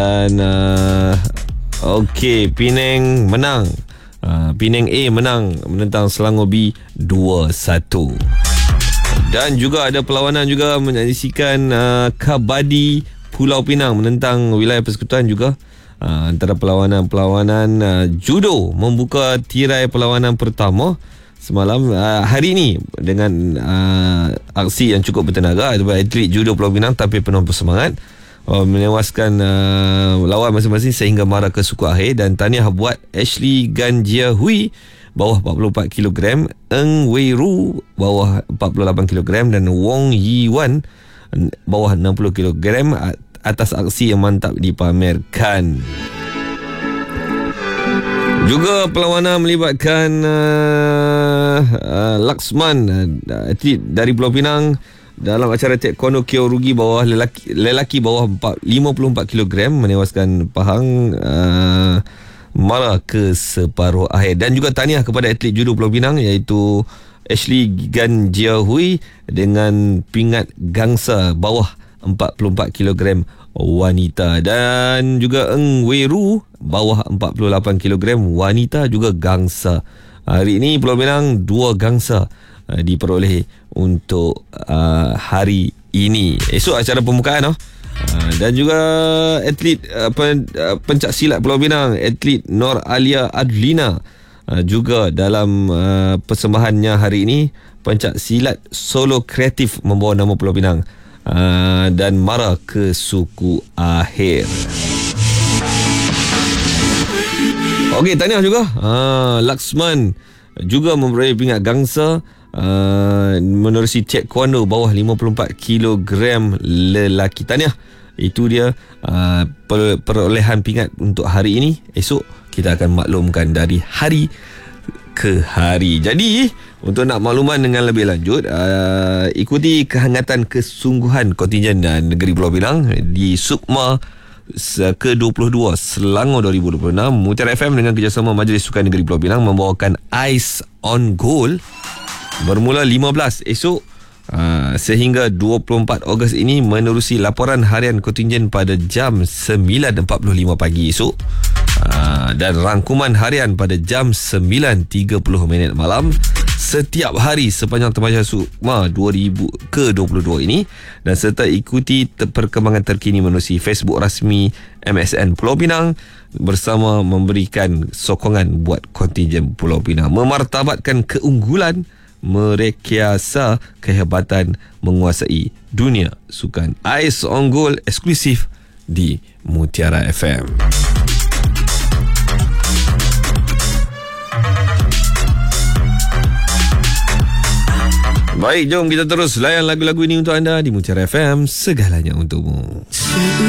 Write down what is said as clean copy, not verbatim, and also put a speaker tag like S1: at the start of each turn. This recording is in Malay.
S1: Dan okey, Penang menang. Penang A menang menentang Selangor B 2-1. Dan juga ada perlawanan juga menyaksikan Kabadi Pulau Pinang menentang Wilayah Persekutuan juga. Antara perlawanan judo membuka tirai perlawanan pertama semalam. Hari ini dengan aksi yang cukup bertenaga, atlet judo Pulau Pinang tampil penuh bersemangat, menewaskan lawan masing-masing sehingga marah ke suku akhir. Dan tahniah buat Ashley Ganjia Hui bawah 44 kg, Eng Wei Ru bawah 48 kg dan Wong Yi Wan bawah 60 kg atas aksi yang mantap dipamerkan. Juga perlawanan melibatkan Laksman, atlet dari Pulau Pinang, dalam acara taekwondo Kyorugi bawah lelaki bawah 54 kg menewaskan Pahang Mara ke separuh akhir. Dan juga tahniah kepada atlet judo Pulau Pinang iaitu Ashley Ganjia Hui dengan pingat gangsa bawah 44 kg wanita, dan juga Eng Wei Ru bawah 48 kg wanita juga gangsa. Hari ini Pulau Pinang 2 gangsa diperoleh untuk hari ini. Esok acara pembukaan dan juga atlet pencak silat Pulau Pinang, atlet Nor Alia Adlina juga dalam persembahannya hari ini, pencak silat solo kreatif membawa nama Pulau Pinang dan marah ke suku akhir. Okey, tahniah juga Laksman juga memperoleh pingat gangsa menerusi taekwondo bawah 54 kg lelaki. Tahniah. Itu dia perolehan pingat untuk hari ini. Esok kita akan maklumkan dari hari ke hari. Jadi untuk nak makluman dengan lebih lanjut, ikuti kehangatan kesungguhan kontingen negeri Pulau Pinang di Sukma ke-22 Selangor 2026. Mutiara FM dengan kerjasama Majlis Sukan Negeri Pulau Pinang membawakan Ice on Goal bermula 15 esok sehingga 24 Ogos ini menerusi laporan harian kontingen pada jam 9.45 pagi esok, dan rangkuman harian pada jam 9.30 malam setiap hari sepanjang Temasya Sukma 2022 ini. Dan serta ikuti perkembangan terkini menerusi Facebook rasmi MSN Pulau Pinang bersama memberikan sokongan buat kontingen Pulau Pinang, memartabatkan keunggulan, merekayasa kehebatan, menguasai dunia sukan. Ice on Goal eksklusif di Mutiara FM. Baik, jom kita terus layan lagu-lagu ini untuk anda di Mutiara FM, segalanya untukmu.